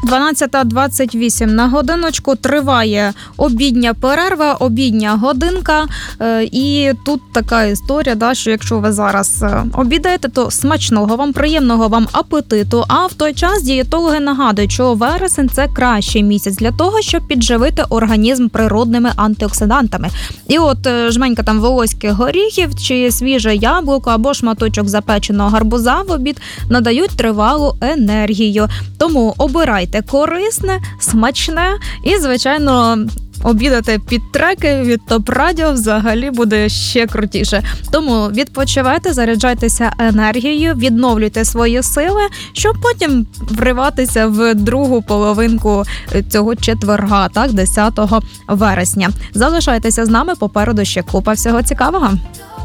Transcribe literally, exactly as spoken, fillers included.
дванадцята двадцять вісім на годиночку, триває обідня перерва, обідня годинка. І тут така історія, да, що якщо ви зараз обідаєте, то смачного вам, приємного вам апетиту. А в той час дієтологи нагадують, що вересень – це кращий місяць для того, щоб підживити організм природними антиоксидантами. І от жменька там волоських горіхів чи свіже яблуко або шматочок запеченого гарбуза в обід надають тривалу енергію. Тому обирайте корисне, смачне і, звичайно, обідати під треки від Топ Радіо взагалі буде ще крутіше. Тому відпочивайте, заряджайтеся енергією, відновлюйте свої сили, щоб потім вриватися в другу половинку цього четверга, так, десятого вересня. Залишайтеся з нами, попереду ще купа всього цікавого.